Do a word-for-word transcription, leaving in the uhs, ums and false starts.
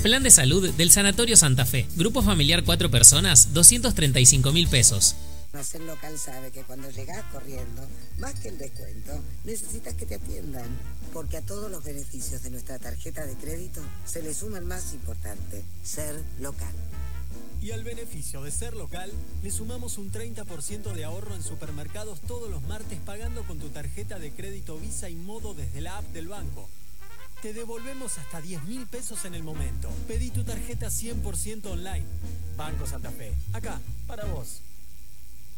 Plan de salud del Sanatorio Santa Fe. Grupo familiar cuatro personas, doscientos treinta y cinco mil pesos. Ser Local sabe que cuando llegás corriendo, más que el descuento, necesitas que te atiendan. Porque a todos los beneficios de nuestra tarjeta de crédito se le suma el más importante, Ser Local. Y al beneficio de Ser Local, le sumamos un treinta por ciento de ahorro en supermercados todos los martes pagando con tu tarjeta de crédito Visa y Modo desde la app del banco. Te devolvemos hasta diez mil pesos en el momento. Pedí tu tarjeta cien por ciento online. Banco Santa Fe, acá, para vos.